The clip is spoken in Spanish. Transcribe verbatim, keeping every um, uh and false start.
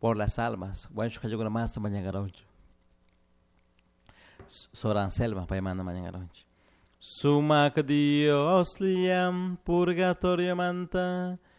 por las almas. Bueno, yo con la masa mañana garocho. Soran selva para llamar mañana garocho. Sumac Dios liam purgatorio manta.